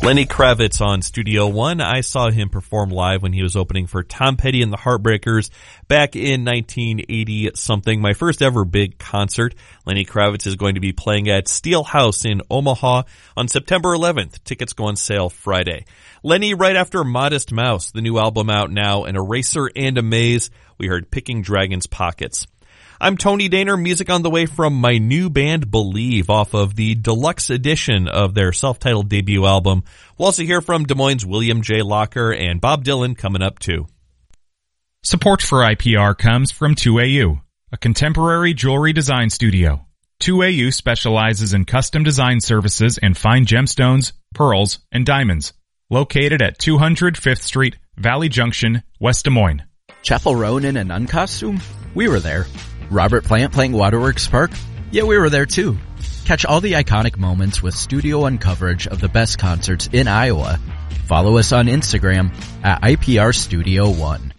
Lenny Kravitz on Studio One. I saw him perform live when he was opening for Tom Petty and the Heartbreakers back in 1980-something. My first ever big concert. Lenny Kravitz is going to be playing at Steel House in Omaha on September 11th. Tickets go on sale Friday. Lenny right after Modest Mouse, the new album out now, An Eraser and a Maze. We heard Picking Dragon's Pockets. I'm Tony Daner, music on the way from my new band Believe off of the deluxe edition of their self-titled debut album. We'll also hear from Des Moines' William J. Locker and Bob Dylan coming up too. Support for IPR comes from 2AU, a contemporary jewelry design studio. 2AU specializes in custom design services and fine gemstones, pearls, and diamonds. Located at 200 5th Street, Valley Junction, West Des Moines. Chapel Roan in an uncostume? We were there. Robert Plant playing Waterworks Park? Yeah, we were there too. Catch all the iconic moments with Studio One coverage of the best concerts in Iowa. Follow us on Instagram at IPR Studio One.